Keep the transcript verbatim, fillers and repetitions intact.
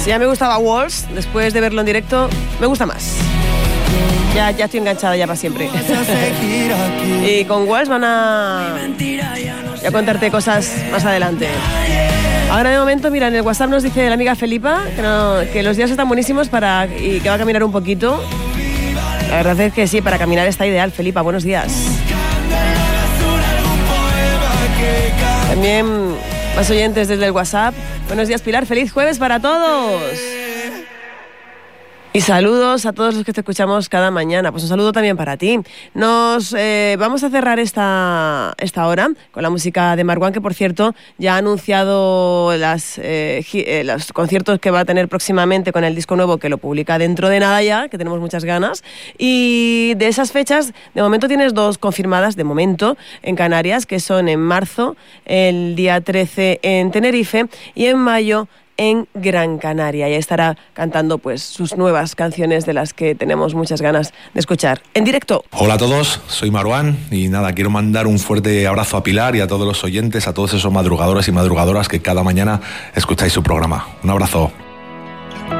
Si ya me gustaba Walls, después de verlo en directo, me gusta más. Ya, ya estoy enganchada ya para siempre. Y con Walls van a, a contarte cosas más adelante. Ahora de momento, mira, en el WhatsApp nos dice la amiga Felipa que, no, que los días están buenísimos para, y que va a caminar un poquito. La verdad es que sí, para caminar está ideal. Felipa, buenos días. También más oyentes desde el WhatsApp. Buenos días, Pilar. Feliz jueves para todos. Y saludos a todos los que te escuchamos cada mañana. Pues un saludo también para ti. Nos eh, vamos a cerrar esta, esta hora con la música de Marwan, que por cierto ya ha anunciado las, eh, eh, los conciertos que va a tener próximamente con el disco nuevo, que lo publica dentro de nada ya, que tenemos muchas ganas. Y de esas fechas, de momento tienes dos confirmadas, de momento, en Canarias, que son en marzo, el día trece en Tenerife, y en mayo en Gran Canaria. Y estará cantando pues sus nuevas canciones, de las que tenemos muchas ganas de escuchar en directo. Hola a todos, soy Marwan y nada, quiero mandar un fuerte abrazo a Pilar y a todos los oyentes, a todos esos madrugadores y madrugadoras que cada mañana escucháis su programa. Un abrazo.